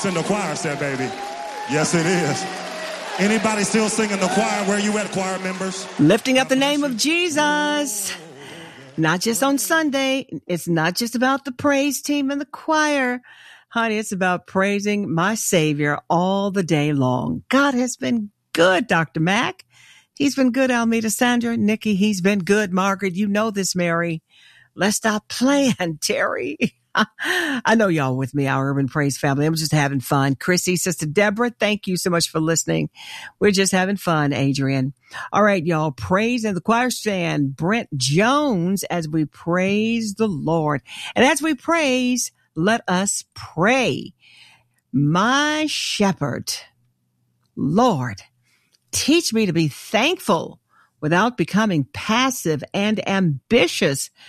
in the choir set, baby. Yes, it is. Anybody still singing the choir? Where you at, choir members? Lifting up the name of Jesus. Not just on Sunday. It's not just about the praise team and the choir. Honey, it's about praising my Savior all the day long. God has been good, Dr. Mack. He's been good, Almeda, Sandra, Nikki. He's been good, Margaret. You know this, Mary. Let's stop playing, Terry. I know y'all with me, our Urban Praise family. I'm just having fun. Chrissy, Sister Deborah, thank you so much for listening. We're just having fun, Adrian. All right, y'all. Praise and the choir stand. Brent Jones as we praise the Lord. And as we praise, let us pray. My shepherd, Lord, teach me to be thankful without becoming passive and ambitious